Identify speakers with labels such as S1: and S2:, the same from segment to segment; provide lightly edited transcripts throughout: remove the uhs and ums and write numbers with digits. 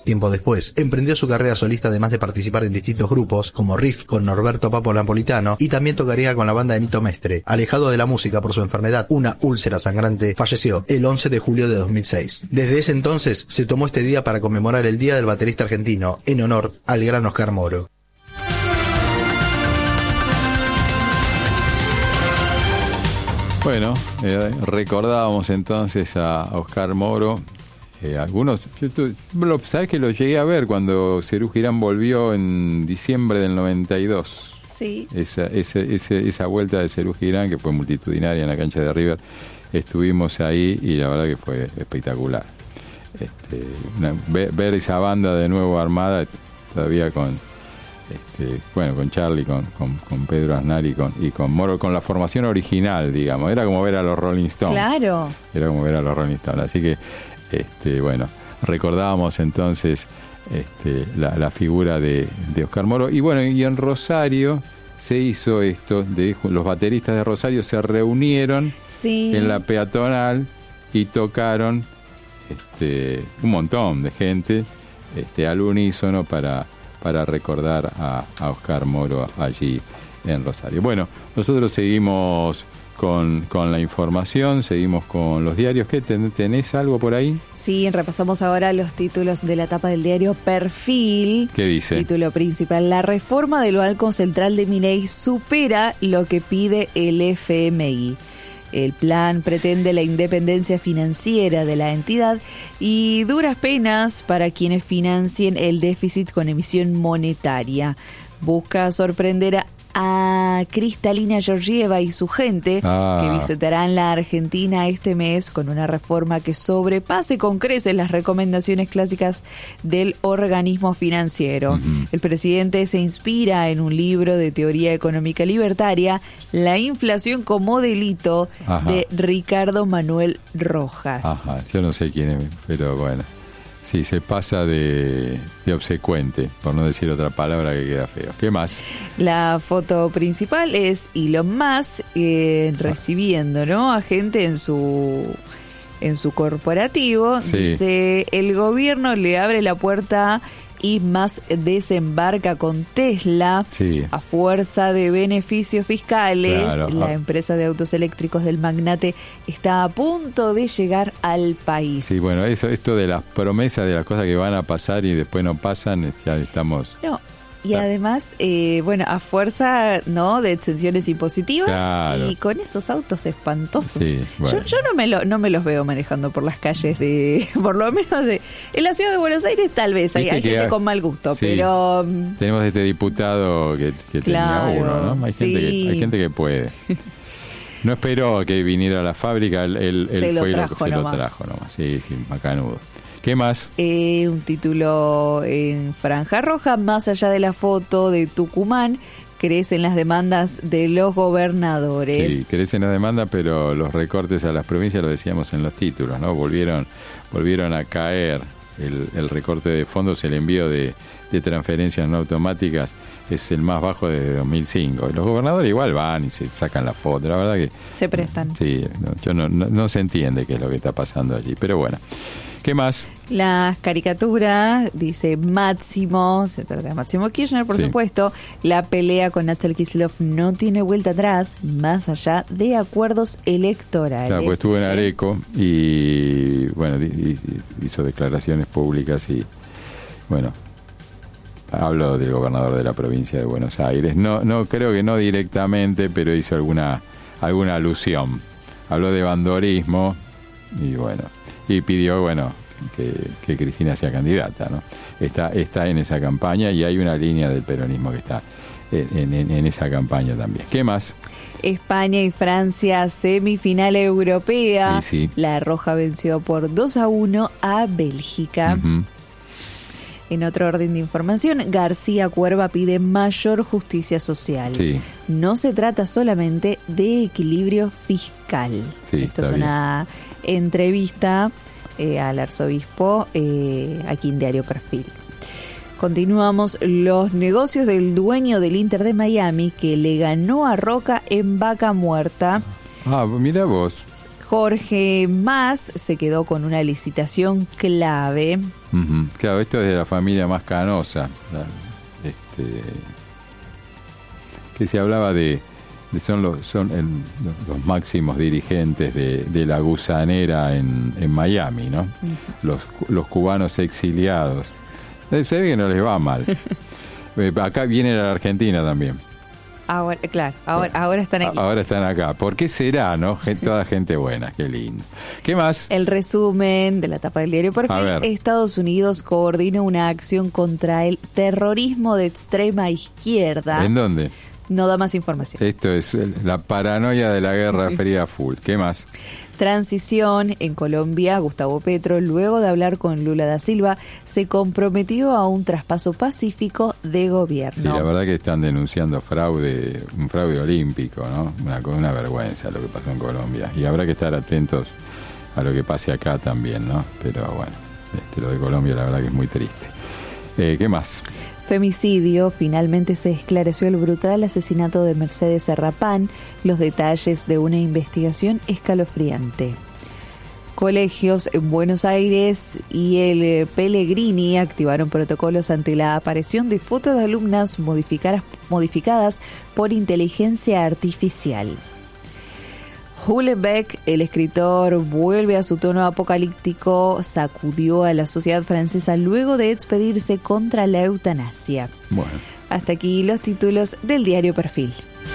S1: Tiempo después, emprendió su carrera solista además de participar en distintos grupos, como Riff con Norberto Papo Napolitano, y también tocaría con la banda de Nito Mestre. Alejado de la música por su enfermedad, una úlcera sangrante, falleció el 11 de julio de 2006. Desde ese entonces se tomó este día para conmemorar el Día del Baterista Argentino, en honor al gran Oscar Moro.
S2: Bueno, recordábamos entonces a Oscar Moro. Algunos, ¿sabes que lo llegué a ver cuando Serú Girán volvió en diciembre del 92?
S3: Sí.
S2: Esa vuelta de Serú Girán, que fue multitudinaria en la cancha de River, estuvimos ahí y la verdad que fue espectacular. Ver esa banda de nuevo armada, todavía con Charlie, con Pedro Aznar y con Moro, con la formación original, digamos. Era como ver a los Rolling Stones.
S3: Claro.
S2: Era como ver a los Rolling Stones. Así que, recordábamos entonces la figura de Oscar Moro. Y bueno, y en Rosario se hizo esto, los bateristas de Rosario se reunieron en la peatonal y tocaron un montón de gente al unísono para recordar a Oscar Moro allí en Rosario. Bueno, nosotros seguimos con la información, seguimos con los diarios. ¿Qué tenés algo por ahí?
S3: Sí, repasamos ahora los títulos de la tapa del diario Perfil.
S2: ¿Qué dice?
S3: Título principal: la reforma del Banco Central de Milei supera lo que pide el FMI. El plan pretende la independencia financiera de la entidad y duras penas para quienes financien el déficit con emisión monetaria. Busca sorprender a Kristalina Georgieva y su gente, que visitarán la Argentina este mes con una reforma que sobrepase con creces las recomendaciones clásicas del organismo financiero. Uh-huh. El presidente se inspira en un libro de teoría económica libertaria, La inflación como delito, de Ricardo Manuel Rojas.
S2: Yo no sé quién es, pero bueno. Sí, se pasa de obsecuente, por no decir otra palabra que queda feo. ¿Qué más?
S3: La foto principal es Elon Musk recibiendo, ¿no?, a gente en su corporativo. Sí. Dice: el gobierno le abre la puerta y Musk desembarca con Tesla a fuerza de beneficios fiscales. Claro. La empresa de autos eléctricos del magnate está a punto de llegar al país.
S2: Sí, bueno, esto de las promesas, de las cosas que van a pasar y después no pasan, ya estamos...
S3: No. Y además, a fuerza, ¿no?, de exenciones impositivas, claro, y con esos autos espantosos. Sí, bueno. Yo no me los veo manejando por las calles por lo menos en la ciudad de Buenos Aires, tal vez. Hay gente con mal gusto, sí, pero...
S2: Tenemos este diputado que claro, tenía uno, ¿no? Hay gente que puede. No esperó que viniera a la fábrica, él
S3: se
S2: lo
S3: trajo nomás.
S2: Sí, macanudo. ¿Qué más?
S3: Un título en franja roja: más allá de la foto de Tucumán, crecen las demandas de los gobernadores.
S2: Sí, crecen las demandas, pero los recortes a las provincias, lo decíamos en los títulos, ¿no? Volvieron a caer el recorte de fondos, el envío de transferencias no automáticas es el más bajo desde 2005. Los gobernadores igual van y se sacan la foto, la verdad que...
S3: Se prestan.
S2: Sí, no se entiende qué es lo que está pasando allí, pero bueno. ¿Qué más?
S3: Las caricaturas, dice Máximo, se trata de Máximo Kirchner, por supuesto. La pelea con Axel Kicillof no tiene vuelta atrás, más allá de acuerdos electorales.
S2: Claro, pues estuvo en Areco y, bueno, hizo declaraciones públicas y, bueno, hablo del gobernador de la provincia de Buenos Aires. No creo que no directamente, pero hizo alguna alusión. Habló de bandorismo y, bueno, y pidió, que Cristina sea candidata, ¿no? Está en esa campaña y hay una línea del peronismo que está en esa campaña también. ¿Qué más?
S3: España y Francia, semifinal europea. Sí. La Roja venció por 2-1 a Bélgica. Uh-huh. En otro orden de información, García Cuerva pide mayor justicia social. Sí. No se trata solamente de equilibrio fiscal. Sí, esto es una entrevista al arzobispo aquí en Diario Perfil. Continuamos. Los negocios del dueño del Inter de Miami, que le ganó a Roca en Vaca Muerta.
S2: Mira vos.
S3: Jorge Mas se quedó con una licitación clave.
S2: Claro, esto es de la familia más canosa, que se hablaba son los máximos dirigentes de la gusanera en Miami, ¿no? Los cubanos exiliados. Se ve que no les va mal. Acá viene la Argentina también.
S3: Ahora, claro, ahora están aquí.
S2: Ahora están acá. ¿Por qué será, no? Toda gente buena, qué lindo. ¿Qué más?
S3: El resumen de la tapa del diario Perfil. Estados Unidos coordina una acción contra el terrorismo de extrema izquierda.
S2: ¿En dónde?
S3: No da más información.
S2: Esto es la paranoia de la Guerra Fría full. ¿Qué más?
S3: Transición en Colombia. Gustavo Petro, luego de hablar con Lula da Silva, se comprometió a un traspaso pacífico de gobierno.
S2: Sí, la verdad que están denunciando un fraude olímpico, ¿no? Una vergüenza lo que pasó en Colombia. Y habrá que estar atentos a lo que pase acá también, ¿no? Pero bueno, lo de Colombia la verdad que es muy triste. ¿Qué más?
S3: Femicidio. Finalmente se esclareció el brutal asesinato de Mercedes Serrapán. Los detalles de una investigación escalofriante. Colegios en Buenos Aires y el Pellegrini activaron protocolos ante la aparición de fotos de alumnas modificadas por inteligencia artificial. Houellebecq, el escritor, vuelve a su tono apocalíptico, sacudió a la sociedad francesa luego de expedirse contra la eutanasia.
S2: Bueno.
S3: Hasta aquí los títulos del diario Perfil.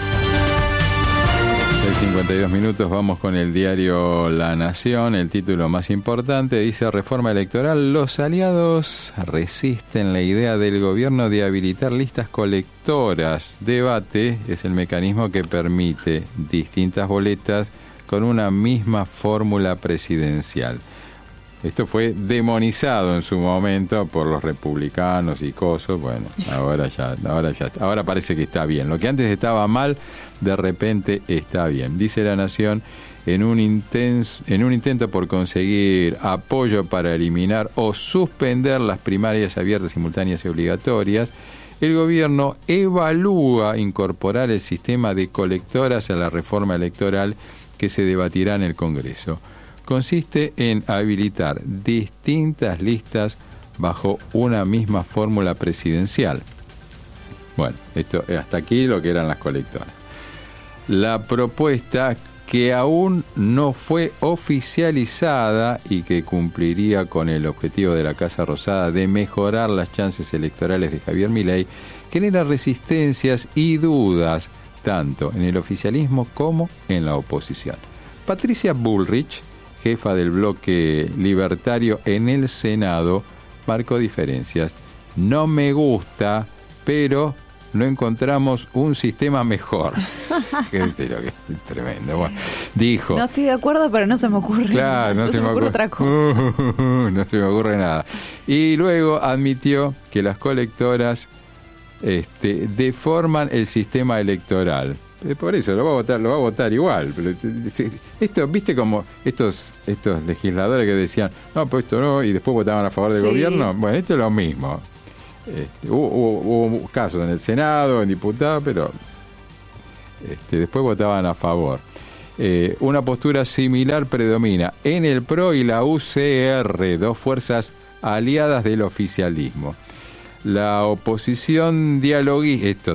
S2: 52 minutos, vamos con el diario La Nación. El título más importante dice: reforma electoral. Los aliados resisten la idea del gobierno de habilitar listas colectoras. Debate es el mecanismo que permite distintas boletas con una misma fórmula presidencial. Esto fue demonizado en su momento por los republicanos y cosos. Bueno, ahora parece que está bien. Lo que antes estaba mal, de repente está bien. Dice La Nación: en un intento por conseguir apoyo para eliminar o suspender las primarias abiertas, simultáneas y obligatorias, el gobierno evalúa incorporar el sistema de colectoras a la reforma electoral que se debatirá en el Congreso. Consiste en habilitar distintas listas bajo una misma fórmula presidencial. Bueno, esto hasta aquí lo que eran las colectoras. La propuesta, que aún no fue oficializada y que cumpliría con el objetivo de la Casa Rosada de mejorar las chances electorales de Javier Milei, genera resistencias y dudas tanto en el oficialismo como en la oposición. Patricia Bullrich, jefa del bloque libertario en el Senado, marcó diferencias. No me gusta, pero no encontramos un sistema mejor. Qué tremendo. Bueno, dijo:
S3: no estoy de acuerdo, pero no se me ocurre.
S2: Claro, no se me ocurre otra cosa. No se me ocurre nada. Y luego admitió que las colectoras deforman el sistema electoral. Por eso lo va a votar igual. Esto, viste, como estos legisladores que decían no, pues esto no, y después votaban a favor del gobierno. Bueno, esto es lo mismo. Hubo casos en el Senado, en diputados, pero después votaban a favor. Una postura similar predomina en el PRO y la UCR, dos fuerzas aliadas del oficialismo. La oposición dialoguista,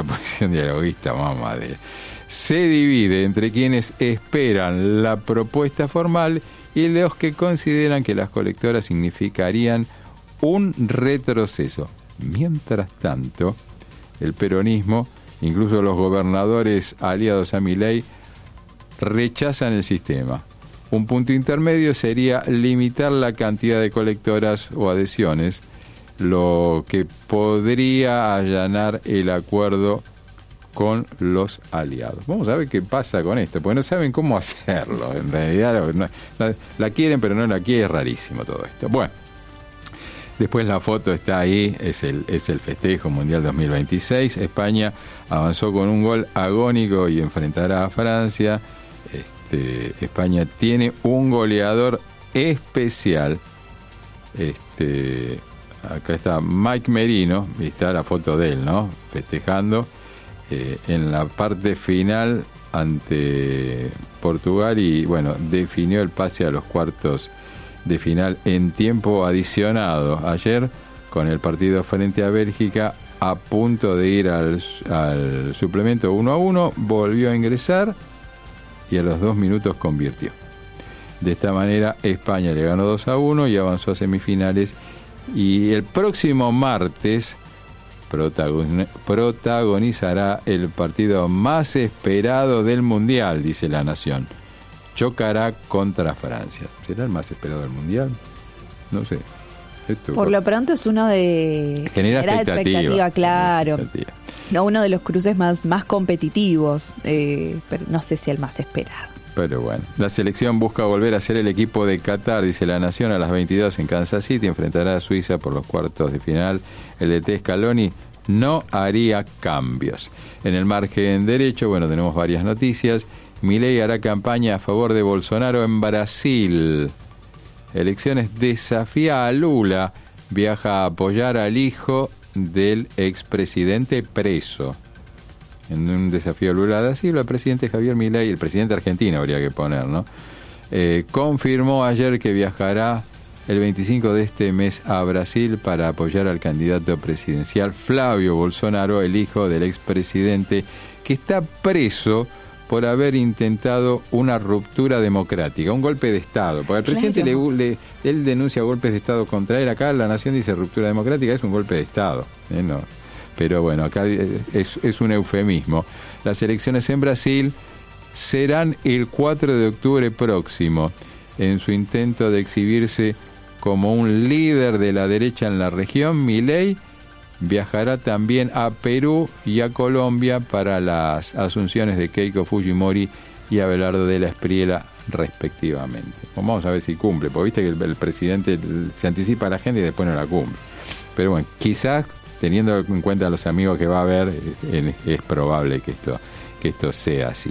S2: se divide entre quienes esperan la propuesta formal y los que consideran que las colectoras significarían un retroceso. Mientras tanto, el peronismo, incluso los gobernadores aliados a Milei, rechazan el sistema. Un punto intermedio sería limitar la cantidad de colectoras o adhesiones, lo que podría allanar el acuerdo con los aliados. Vamos a ver qué pasa con esto, porque no saben cómo hacerlo. En realidad la quieren, pero no la quieren. Es rarísimo todo esto. Bueno, después la foto está ahí, es el festejo mundial 2026. España avanzó con un gol agónico y enfrentará a Francia. España tiene un goleador especial. Acá está Mike Merino, y está la foto de él, ¿no? Festejando. en la parte final ante Portugal y bueno, definió el pase a los cuartos de final en tiempo adicionado. Ayer, con el partido frente a Bélgica a punto de ir al suplemento 1-1, volvió a ingresar y a los 2 minutos convirtió. De esta manera España le ganó 2-1 y avanzó a semifinales, y el próximo martes protagonizará el partido más esperado del Mundial, dice La Nación. Chocará contra Francia. ¿Será el más esperado del Mundial? No sé.
S3: Por lo pronto es uno de...
S2: Genera expectativa,
S3: claro. No, uno de los cruces más competitivos, pero no sé si el más esperado.
S2: Pero bueno, la selección busca volver a ser el equipo de Qatar, dice La Nación, a las 22 en Kansas City. Enfrentará a Suiza por los cuartos de final. El DT Scaloni no haría cambios. En el margen derecho, bueno, tenemos varias noticias. Milei hará campaña a favor de Bolsonaro en Brasil. Elecciones desafía a Lula. Viaja a apoyar al hijo del expresidente preso. En un desafío a Lula da Silva, el presidente Javier Milei, el presidente argentino habría que poner, ¿no? Confirmó ayer que viajará el 25 de este mes a Brasil para apoyar al candidato presidencial Flavio Bolsonaro, el hijo del expresidente, que está preso por haber intentado una ruptura democrática, un golpe de Estado. Porque al presidente él denuncia golpes de Estado contra él. Acá La Nación dice ruptura democrática, es un golpe de Estado. No. Pero bueno, acá es un eufemismo. Las elecciones en Brasil serán el 4 de octubre próximo. En su intento de exhibirse como un líder de la derecha en la región, Milei viajará también a Perú y a Colombia para las asunciones de Keiko Fujimori y Abelardo de la Espriella, respectivamente. Vamos a ver si cumple, porque viste que el presidente se anticipa a la gente y después no la cumple. Pero bueno, quizás, teniendo en cuenta a los amigos que va a haber, es probable que esto sea así.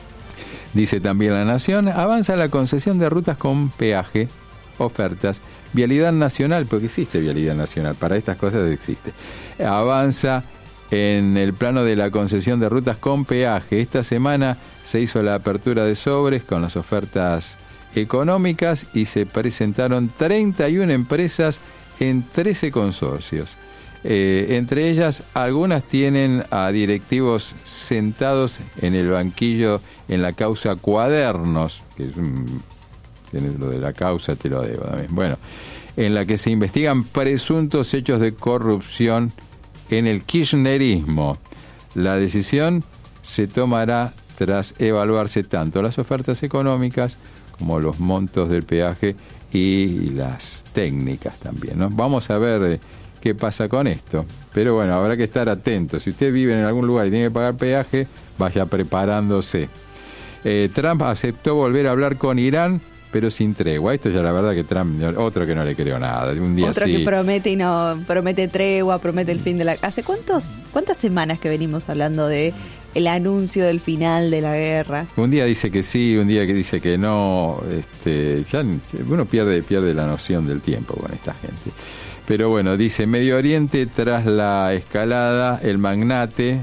S2: Dice también La Nación, avanza la concesión de rutas con peaje, ofertas, vialidad nacional, porque existe vialidad nacional, para estas cosas existe. Avanza en el plano de la concesión de rutas con peaje. Esta semana se hizo la apertura de sobres con las ofertas económicas y se presentaron 31 empresas en 13 consorcios. Entre ellas, algunas tienen a directivos sentados en el banquillo en la causa Cuadernos, que es lo de la causa, te lo debo también. Bueno, en la que se investigan presuntos hechos de corrupción en el kirchnerismo. La decisión se tomará tras evaluarse tanto las ofertas económicas como los montos del peaje y las técnicas también, ¿no? Vamos a ver qué pasa con esto. Pero bueno, habrá que estar atentos. Si usted vive en algún lugar y tiene que pagar peaje, vaya preparándose. Trump aceptó volver a hablar con Irán, pero sin tregua. Esto ya la verdad que Trump, otro que no le creo nada. Un día
S3: otro que promete y no promete tregua, promete el fin de la... ¿Hace cuántas semanas que venimos hablando de el anuncio del final de la guerra?
S2: Un día dice que sí, un día que dice que no. Ya uno pierde la noción del tiempo con esta gente. Pero bueno, dice Medio Oriente, tras la escalada, el magnate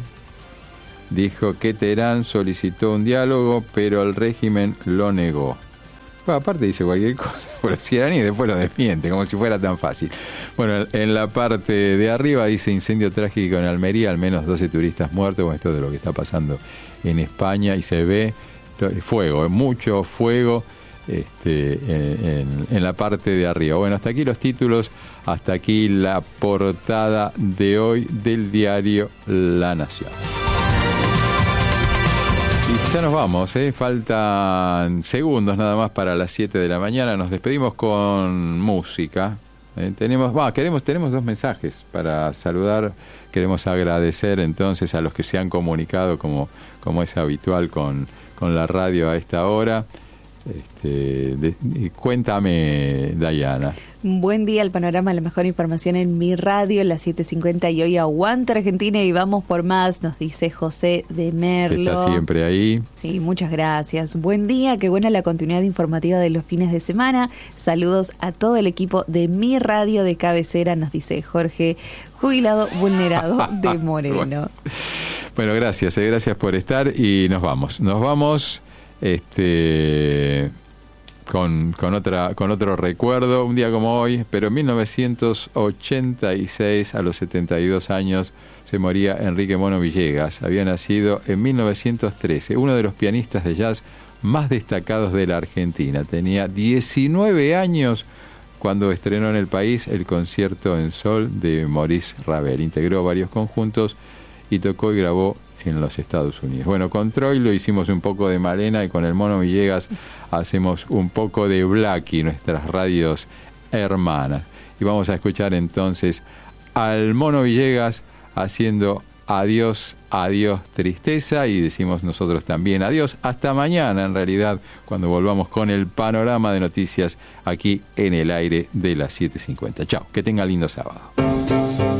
S2: dijo que Teherán solicitó un diálogo, pero el régimen lo negó. Bueno, aparte dice cualquier cosa, pero los iraníes después lo desmiente, como si fuera tan fácil. Bueno, en la parte de arriba dice incendio trágico en Almería, al menos 12 turistas muertos. Bueno, esto es de lo que está pasando en España y se ve fuego, mucho fuego en la parte de arriba. Bueno, hasta aquí los títulos, hasta aquí la portada de hoy del diario La Nación. Y ya nos vamos, faltan segundos nada más para las 7 de la mañana. Nos despedimos con música. Tenemos 2 mensajes para saludar. Queremos agradecer entonces a los que se han comunicado como es habitual con la radio a esta hora. Cuéntame, Dayana.
S3: Buen día, el panorama, la mejor información en Mi Radio, las 7:50, y hoy aguanta Argentina y vamos por más, nos dice José de Merlo.
S2: Está siempre ahí.
S3: Sí, muchas gracias. Buen día, qué buena la continuidad informativa de los fines de semana. Saludos a todo el equipo de Mi Radio de cabecera, nos dice Jorge, jubilado vulnerado de Moreno.
S2: Bueno, gracias por estar y nos vamos con otro recuerdo, un día como hoy, pero en 1986, a los 72 años, se moría Enrique Mono Villegas. Había nacido en 1913, uno de los pianistas de jazz más destacados de la Argentina. Tenía 19 años cuando estrenó en el país el Concierto en Sol de Maurice Ravel. Integró varios conjuntos y tocó y grabó en los Estados Unidos. Bueno, con Troilo hicimos un poco de Malena y con el Mono Villegas hacemos un poco de Blackie, nuestras radios hermanas. Y vamos a escuchar entonces al Mono Villegas haciendo Adiós, adiós tristeza, y decimos nosotros también adiós, hasta mañana en realidad, cuando volvamos con el panorama de noticias aquí en el aire de las 7:50. Chao, que tenga lindo sábado.